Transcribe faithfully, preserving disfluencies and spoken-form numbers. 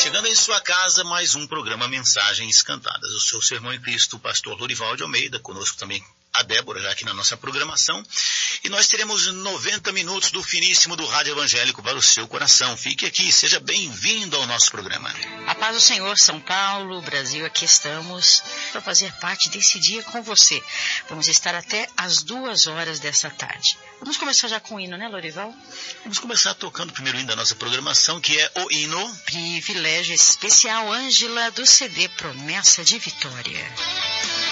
Chegando em sua casa, mais um programa Mensagens Cantadas. O seu sermão em Cristo, o pastor Lorival de Almeida, conosco também a Débora, já aqui na nossa programação. E nós teremos noventa minutos do finíssimo do Rádio Evangélico para o seu coração. Fique aqui, seja bem-vindo ao nosso programa. A paz do Senhor, São Paulo, Brasil, aqui estamos para fazer parte desse dia com você. Vamos estar até às duas horas dessa tarde. Vamos começar já com o hino, né, Lorival? Vamos começar tocando o primeiro hino da nossa programação, que é o hino Privilégio Especial, Ângela, do C D Promessa de Vitória.